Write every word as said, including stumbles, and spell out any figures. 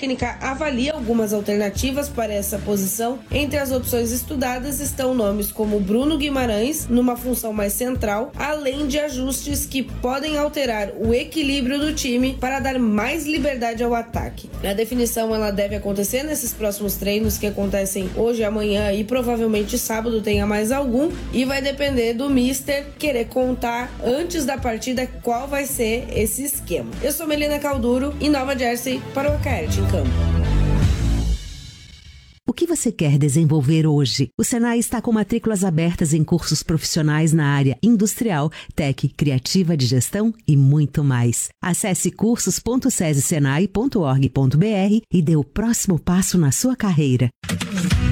técnica avalia algumas alternativas para essa posição. Entre as opções estudadas estão nomes como Bruno Guimarães, numa função mais central, além de ajustes que podem alterar o equilíbrio do time para dar mais liberdade ao ataque. A definição ela deve acontecer nesses próximos treinos que acontecem hoje, amanhã e provavelmente sábado tenha mais algum, e vai depender do mister querer contar antes da partida qual vai ser esse esquema. Eu sou Melina Calduro, em Nova Jersey, para o Acaerte em Campo. O que você quer desenvolver hoje? O Senai está com matrículas abertas em cursos profissionais na área industrial, tech, criativa de gestão e muito mais. Acesse cursos ponto sesi senai ponto org ponto br e dê o próximo passo na sua carreira.